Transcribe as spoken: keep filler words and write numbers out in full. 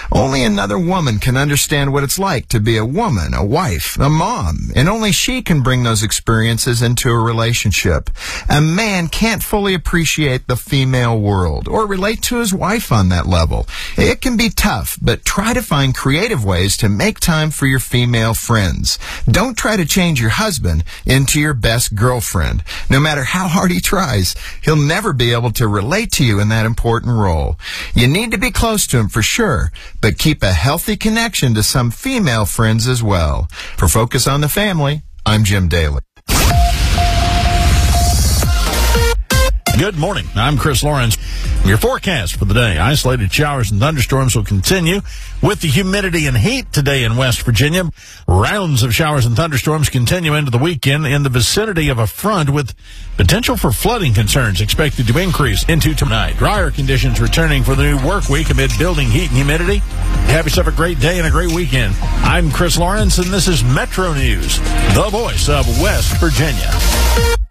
Only another woman can understand what it's like to be a woman, a wife, a mom, and only she can bring those experiences into a relationship. A man can't fully appreciate the female world or relate to his wife on that level. It can be tough, but try to find creative ways to make time for your female friends. Don't try to change your husband into your best girlfriend. No matter how hard he tries, he'll never be able to relate to you in that important role. You need to be close to him for sure, but keep a healthy connection to some female friends as well. For Focus on the Family, I'm Jim Daly. Good morning. I'm Chris Lawrence. Your forecast for the day. Isolated showers and thunderstorms will continue with the humidity and heat today in West Virginia. Rounds of showers and thunderstorms continue into the weekend in the vicinity of a front with potential for flooding concerns expected to increase into tonight. Drier conditions returning for the new work week amid building heat and humidity. Have yourself a great day and a great weekend. I'm Chris Lawrence, and this is Metro News, the voice of West Virginia.